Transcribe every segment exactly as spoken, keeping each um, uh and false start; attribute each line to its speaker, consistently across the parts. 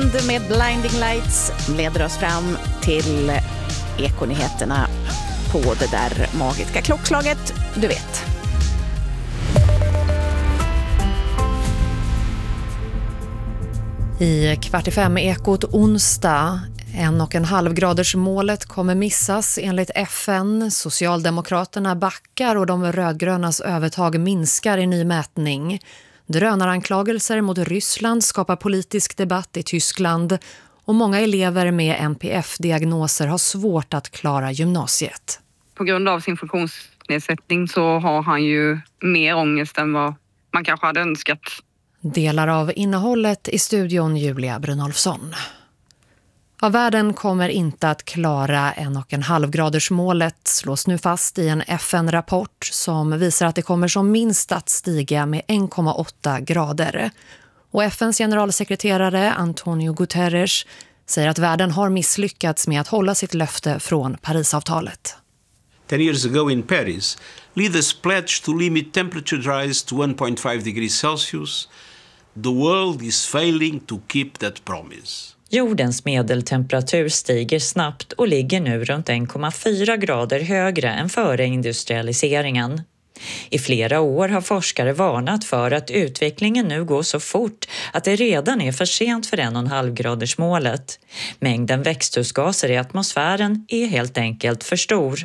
Speaker 1: Wind med Blinding Lights leder oss fram till Ekonyheterna på det där magiska klockslaget, du vet. I kvart i fem Ekot onsdag. En och en halv graders målet kommer missas enligt F N. Socialdemokraterna backar och de rödgrönas övertag minskar i ny mätning. Drönaranklagelser mot Ryssland skapar politisk debatt i Tyskland. Och många elever med N P F-diagnoser har svårt att klara gymnasiet.
Speaker 2: På grund av sin funktionsnedsättning så har han ju mer ångest än vad man kanske hade önskat.
Speaker 1: Delar av innehållet i studion Julia Brynolfsson. Ja, världen kommer inte att klara en och en halv graders målet slås nu fast i en F N-rapport som visar att det kommer som minst att stiga med en komma åtta grader. Och F N:s generalsekreterare Antonio Guterres säger att världen har misslyckats med att hålla sitt löfte från Parisavtalet.
Speaker 3: Ten years ago in Paris, leaders pledged to limit temperature rise to one point five degrees Celsius. The world is failing to keep that promise.
Speaker 4: Jordens medeltemperatur stiger snabbt och ligger nu runt en komma fyra grader högre än före industrialiseringen. I flera år har forskare varnat för att utvecklingen nu går så fort att det redan är för sent för en och en halv graders målet. Mängden växthusgaser i atmosfären är helt enkelt för stor.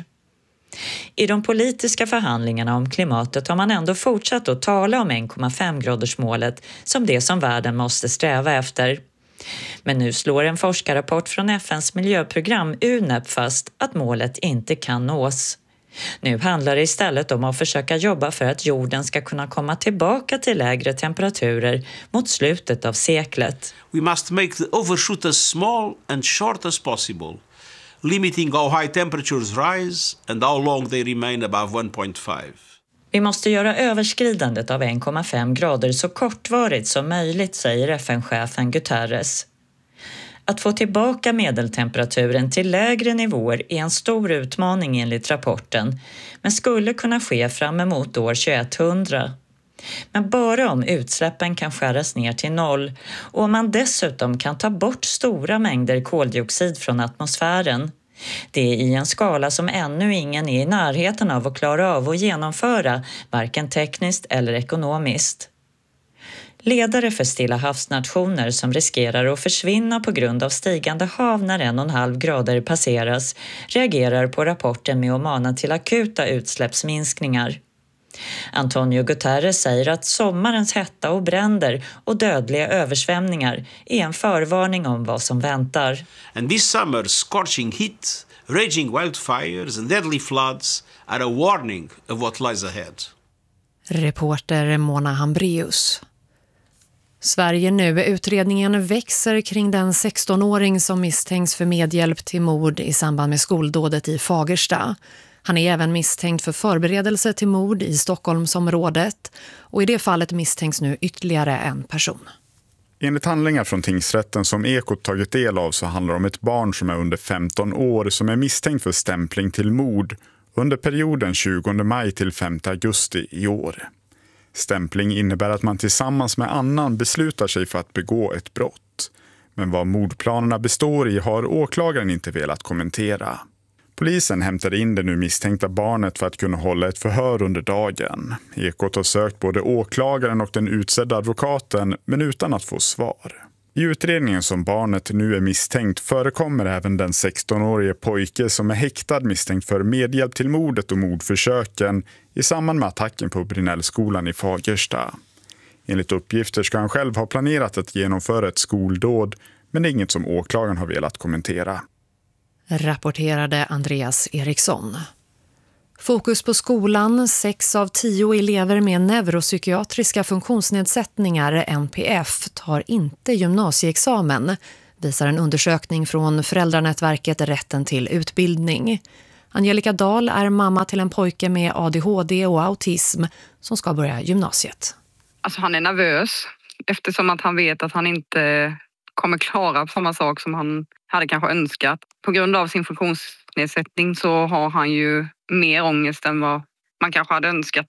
Speaker 4: I de politiska förhandlingarna om klimatet har man ändå fortsatt att tala om en komma fem graders målet som det som världen måste sträva efter. Men nu slår en forskarrapport från F N:s miljöprogram U N E P fast att målet inte kan nås. Nu handlar det istället om att försöka jobba för att jorden ska kunna komma tillbaka till lägre temperaturer mot slutet av seklet.
Speaker 3: We must make the overshoot as small and short as possible, limiting how high temperatures rise and how long they remain above one point five.
Speaker 4: Vi måste göra överskridandet av en komma fem grader så kortvarigt som möjligt, säger F N-chefen Guterres. Att få tillbaka medeltemperaturen till lägre nivåer är en stor utmaning enligt rapporten, men skulle kunna ske fram emot år tjugohundra. Men bara om utsläppen kan skäras ner till noll och om man dessutom kan ta bort stora mängder koldioxid från atmosfären. Det är i en skala som ännu ingen är i närheten av att klara av att genomföra, varken tekniskt eller ekonomiskt. Ledare för Stilla havsnationer som riskerar att försvinna på grund av stigande hav när en och en halv grader passeras reagerar på rapporten med att mana till akuta utsläppsminskningar. Antonio Guterres säger att sommarens hetta och bränder och dödliga översvämningar är en förvarning om vad som väntar.
Speaker 3: And this summer's scorching heat, raging wildfires and deadly floods are a warning of what lies ahead.
Speaker 1: Reporter Mona Hambrius. Sverige nu. Utredningen växer kring den sextonåring som misstänks för medhjälp till mord i samband med skoldådet i Fagersta. Han är även misstänkt för förberedelse till mord i Stockholmsområdet och i det fallet misstänks nu ytterligare en person.
Speaker 5: Enligt handlingar från tingsrätten som Ekot tagit del av så handlar det om ett barn som är under femton år som är misstänkt för stämpling till mord under perioden tjugonde maj till femte augusti i år. Stämpling innebär att man tillsammans med annan beslutar sig för att begå ett brott. Men vad mordplanerna består i har åklagaren inte velat kommentera. Polisen hämtade in det nu misstänkta barnet för att kunna hålla ett förhör under dagen. Ekot har sökt både åklagaren och den utsedda advokaten men utan att få svar. I utredningen som barnet nu är misstänkt förekommer även den sextonårige pojke som är häktad misstänkt för medhjälp till mordet och mordförsöken i samband med attacken på Brinellskolan i Fagersta. Enligt uppgifter ska han själv ha planerat att genomföra ett skoldåd men det är inget som åklagaren har velat kommentera.
Speaker 1: Rapporterade Andreas Eriksson. Fokus på skolan. Sex av tio elever med neuropsykiatriska funktionsnedsättningar, N P F, tar inte gymnasieexamen, visar en undersökning från föräldranätverket Rätten till utbildning. Angelica Dahl är mamma till en pojke med A D H D och autism som ska börja gymnasiet.
Speaker 2: Alltså han är nervös eftersom att han vet att han inte kommer klara samma sak som han hade kanske önskat. På grund av sin funktionsnedsättning så har han ju mer ångest än vad man kanske hade önskat.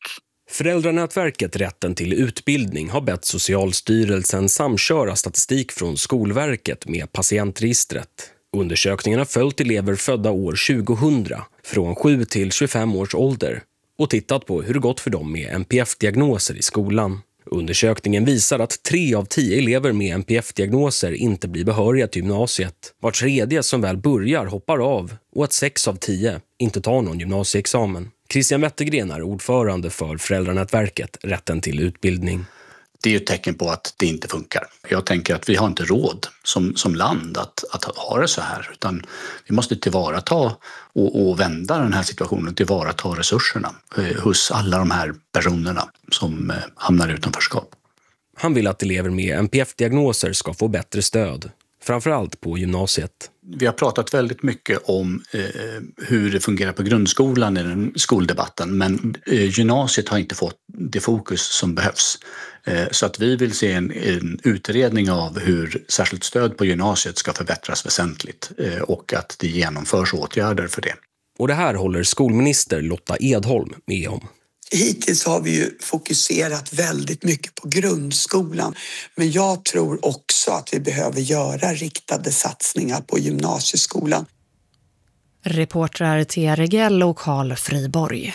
Speaker 6: Föräldranätverket Rätten till utbildning har bett Socialstyrelsen samköra statistik från Skolverket med patientregistret. Undersökningen har följt elever födda år tjugohundra från sju till tjugofem års ålder och tittat på hur det gått för dem med N P F-diagnoser i skolan. Undersökningen visar att tre av tio elever med N P F-diagnoser inte blir behöriga till gymnasiet. Var tredje som väl börjar hoppar av och att sex av tio inte tar någon gymnasieexamen. Christian Wettergren är ordförande för Föräldranätverket Rätten till utbildning.
Speaker 7: Det är ju ett tecken på att det inte funkar. Jag tänker att vi har inte råd som, som land att, att ha det så här. Utan vi måste tillvarata och, och vända den här situationen, tillvarata resurserna eh, hos alla de här personerna som eh, hamnar utanförskap.
Speaker 6: Han vill att elever med N P F-diagnoser ska få bättre stöd, framförallt på gymnasiet.
Speaker 7: Vi har pratat väldigt mycket om eh, hur det fungerar på grundskolan i den skoldebatten, men eh, gymnasiet har inte fått det fokus som behövs. Eh, så att vi vill se en, en utredning av hur särskilt stöd på gymnasiet ska förbättras väsentligt eh, och att det genomförs åtgärder för det.
Speaker 6: Och det här håller skolminister Lotta Edholm med om.
Speaker 8: Hittills har vi ju fokuserat väldigt mycket på grundskolan, men jag tror också att vi behöver göra riktade satsningar på gymnasieskolan.
Speaker 1: Reportrar Thea Regell och Carl Friborg.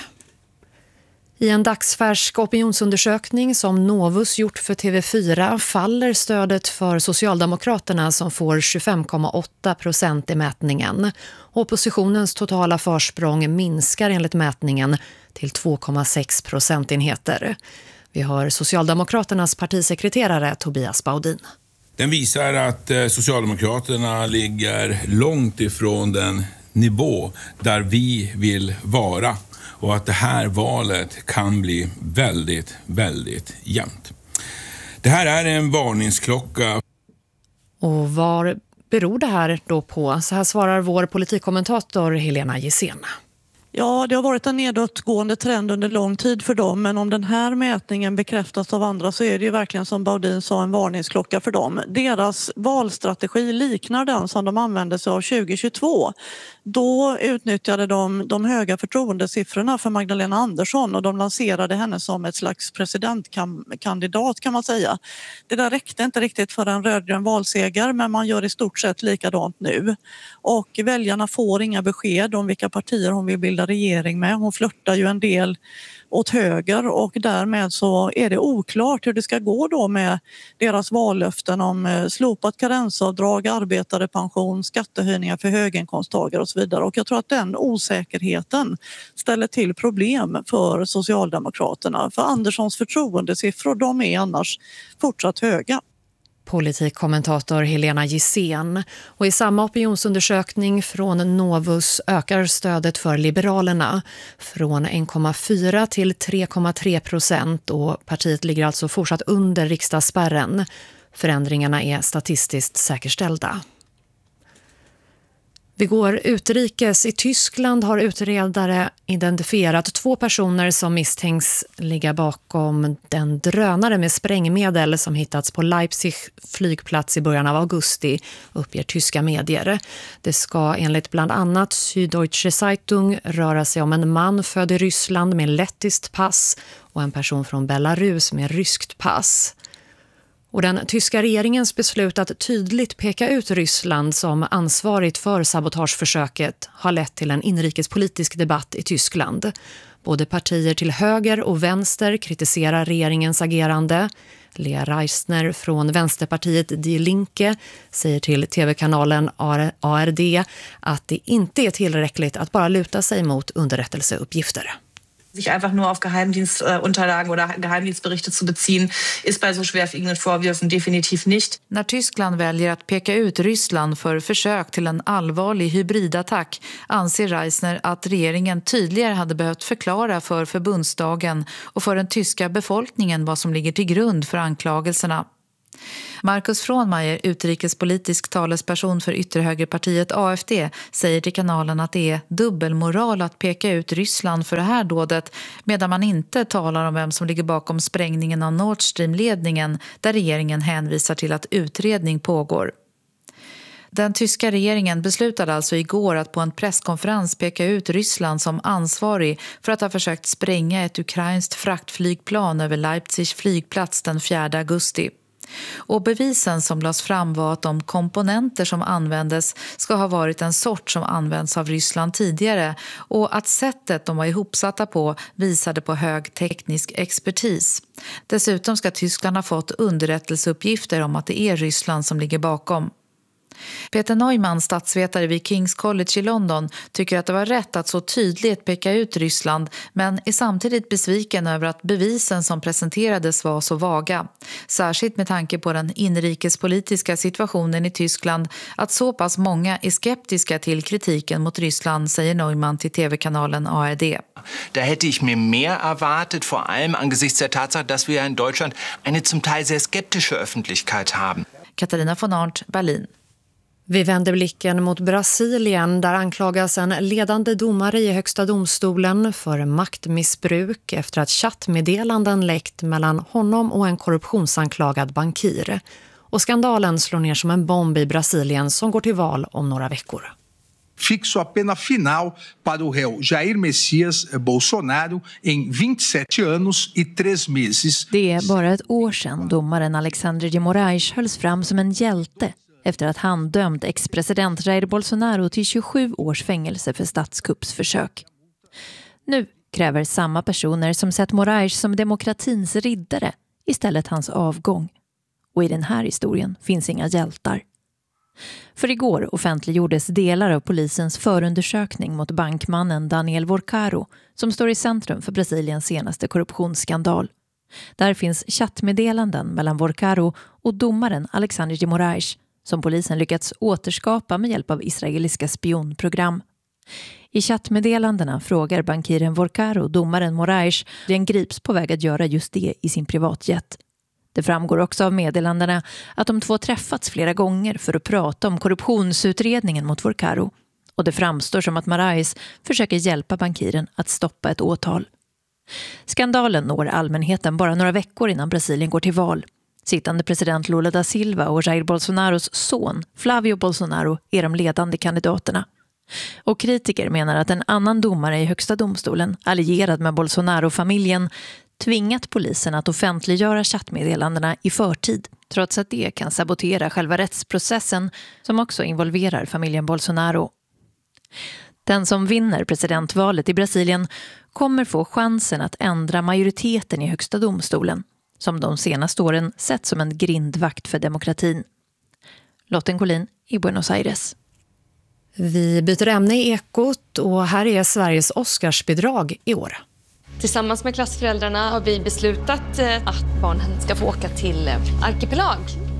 Speaker 1: I en dagsfärsk opinionsundersökning som Novus gjort för T V fyra faller stödet för Socialdemokraterna som får tjugofem komma åtta procent i mätningen. Oppositionens totala försprång minskar enligt mätningen till två komma sex procentenheter. Vi har Socialdemokraternas partisekreterare Tobias Baudin.
Speaker 9: Den visar att Socialdemokraterna ligger långt ifrån den nivå där vi vill vara. Och att det här valet kan bli väldigt, väldigt jämnt. Det här är en varningsklocka.
Speaker 1: Och vad beror det här då på? Så här svarar vår politikkommentator Helena Gissén.
Speaker 10: Ja, det har varit en nedåtgående trend under lång tid för dem, men om den här mätningen bekräftas av andra så är det ju verkligen som Baudin sa en varningsklocka för dem. Deras valstrategi liknar den som de använde sig av tjugo tjugotvå. Då utnyttjade de de höga förtroendesiffrorna för Magdalena Andersson och de lanserade henne som ett slags presidentkandidat kan man säga. Det där räckte inte riktigt för en rödgrön valseger, men man gör i stort sett likadant nu. Och väljarna får inga besked om vilka partier hon vill bilda regering med. Hon flörtar ju en del åt höger och därmed så är det oklart hur det ska gå då med deras vallöften om slopat karensavdrag, arbetare pension, skattehöjningar för höginkomsttagare och så vidare. Och jag tror att den osäkerheten ställer till problem för Socialdemokraterna. För Anderssons förtroendesiffror, de är annars fortsatt höga.
Speaker 1: Politikkommentator Helena Gissén. Och i samma opinionsundersökning från Novus ökar stödet för Liberalerna från en komma fyra till tre komma tre procent och partiet ligger alltså fortsatt under riksdagsspärren. Förändringarna är statistiskt säkerställda. Vi går utrikes. I Tyskland har utredare identifierat två personer som misstänks ligga bakom den drönare med sprängmedel som hittats på Leipzig flygplats i början av augusti, uppger tyska medier. Det ska enligt bland annat Süddeutsche Zeitung röra sig om en man född i Ryssland med lettiskt pass och en person från Belarus med ryskt pass. Och den tyska regeringens beslut att tydligt peka ut Ryssland som ansvarigt för sabotageförsöket har lett till en inrikespolitisk debatt i Tyskland. Både partier till höger och vänster kritiserar regeringens agerande. Lea Reisner från Vänsterpartiet Die Linke säger till tv-kanalen A R D att det inte är tillräckligt att bara luta sig mot underrättelseuppgifter.
Speaker 11: Sich einfach nur auf Geheimdienstunterlagen oder Geheimdienstberichte zu beziehen, ist bei so schwerwiegenden Vorwürfen definitiv nicht.
Speaker 12: När Tyskland väljer att peka ut Ryssland för försök till en allvarlig hybridattack anser Reisner att regeringen tydligare hade behövt förklara för förbundsdagen och för den tyska befolkningen vad som ligger till grund för anklagelserna. Markus Fronmeier, utrikespolitisk talesperson för ytterhögerpartiet A F D, säger till kanalen att det är dubbelmoral att peka ut Ryssland för det här dådet medan man inte talar om vem som ligger bakom sprängningen av Nord Stream-ledningen där regeringen hänvisar till att utredning pågår. Den tyska regeringen beslutade alltså igår att på en presskonferens peka ut Ryssland som ansvarig för att ha försökt spränga ett ukrainskt fraktflygplan över Leipzigs flygplats den fjärde augusti. Och bevisen som lades fram var att de komponenter som användes ska ha varit en sort som används av Ryssland tidigare och att sättet de var ihopsatta på visade på hög teknisk expertis. Dessutom ska Tyskland ha fått underrättelseuppgifter om att det är Ryssland som ligger bakom. Peter Neumann, statsvetare vid King's College i London, tycker att det var rätt att så tydligt peka ut Ryssland men är samtidigt besviken över att bevisen som presenterades var så vaga. Särskilt med tanke på den inrikespolitiska situationen i Tyskland att så pass många är skeptiska till kritiken mot Ryssland, säger Neumann till tv-kanalen A R D.
Speaker 13: Da hätte ich mir mehr erwartet, vor allem angesichts der Tatsache, dass wir in Deutschland eine zum Teil sehr skeptische Öffentlichkeit haben.
Speaker 12: Katarina von Arndt, Berlin.
Speaker 1: Vi vänder blicken mot Brasilien där anklagas en ledande domare i högsta domstolen för maktmissbruk efter att chattmeddelanden läckt mellan honom och en korruptionsanklagad bankir. Och skandalen slår ner som en bomb i Brasilien som går till val om några veckor.
Speaker 14: Fixo a pena final para o réu Jair Messias Bolsonaro em tjugosju anos e tre meses.
Speaker 15: Det är bara ett år sedan domaren Alexandre de Moraes hölls fram som en hjälte efter att han dömde ex-president Jair Bolsonaro till tjugosju års fängelse för statskuppsförsök. Nu kräver samma personer som sett Moraes som demokratins riddare istället hans avgång. Och i den här historien finns inga hjältar. För igår offentliggjordes delar av polisens förundersökning mot bankmannen Daniel Vorcaro som står i centrum för Brasiliens senaste korruptionsskandal. Där finns chattmeddelanden mellan Vorcaro och domaren Alexandre de Moraes som polisen lyckats återskapa med hjälp av israeliska spionprogram. I chattmeddelandena frågar bankiren Vorcaro domaren Moraes den grips på väg att göra just det i sin privatjet. Det framgår också av meddelandena att de två träffats flera gånger för att prata om korruptionsutredningen mot Vorcaro. Och det framstår som att Moraes försöker hjälpa bankiren att stoppa ett åtal. Skandalen når allmänheten bara några veckor innan Brasilien går till val. Sittande president Lula da Silva och Jair Bolsonaros son Flavio Bolsonaro är de ledande kandidaterna. Och kritiker menar att en annan domare i högsta domstolen, allierad med Bolsonaro-familjen, tvingat polisen att offentliggöra chattmeddelandena i förtid, trots att det kan sabotera själva rättsprocessen som också involverar familjen Bolsonaro. Den som vinner presidentvalet i Brasilien kommer få chansen att ändra majoriteten i högsta domstolen, som de senaste åren sett som en grindvakt för demokratin. Lotten Collin i Buenos Aires.
Speaker 1: Vi byter ämne i Ekot och här är Sveriges Oscarsbidrag i år.
Speaker 16: Tillsammans med klassföräldrarna har vi beslutat att barnen ska få åka till Arkipelag.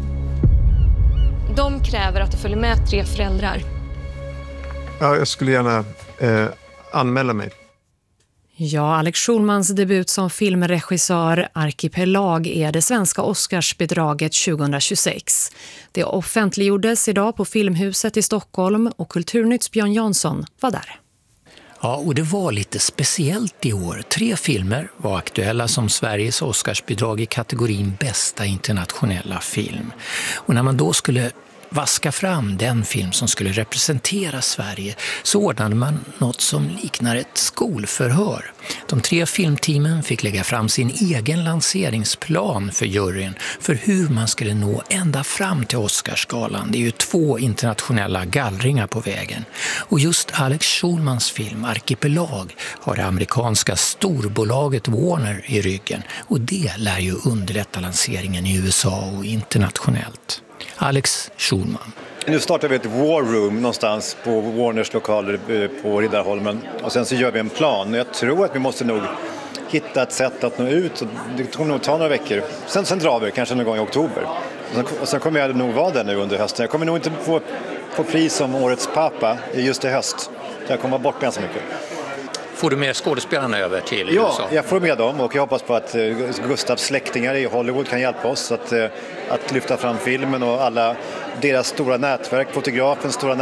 Speaker 16: De kräver att det följer med tre föräldrar.
Speaker 17: Ja, jag skulle gärna eh, anmäla mig.
Speaker 1: Ja, Alex Schulmans debut som filmregissör Arkipelag är det svenska Oscarsbidraget tjugohundratjugosex. Det offentliggjordes idag på Filmhuset i Stockholm och Kulturnytts Björn Jansson var där.
Speaker 18: Ja, och det var lite speciellt i år. Tre filmer var aktuella som Sveriges Oscarsbidrag i kategorin bästa internationella film. Och när man då skulle vaska fram den film som skulle representera Sverige så ordnade man något som liknar ett skolförhör. De tre filmteamen fick lägga fram sin egen lanseringsplan för juryn för hur man skulle nå ända fram till Oscarsgalan. Det är ju två internationella gallringar på vägen. Och just Alex Schulmans film Arkipelag har det amerikanska storbolaget Warner i ryggen. Och det lär ju underlätta lanseringen i U S A och internationellt. Alex Schulman.
Speaker 19: Nu startar vi ett war room någonstans på Warners lokaler på Riddarholmen och sen så gör vi en plan. Jag tror att vi måste nog hitta ett sätt att nå ut. Det kommer nog ta några veckor. Sen, sen drar vi kanske någon gång i oktober. Och sen, och sen kommer jag nog vara där nu under hösten. Jag kommer nog inte få, få pris som årets pappa just i höst. Så jag kommer bort ganska mycket.
Speaker 18: Får du med skådespelarna över till
Speaker 19: ja,
Speaker 18: U S A?
Speaker 19: Ja, jag får med dem och jag hoppas på att Gustavs släktingar i Hollywood kan hjälpa oss att, att lyfta fram filmen och alla deras stora nätverk, fotografens stora nätverk.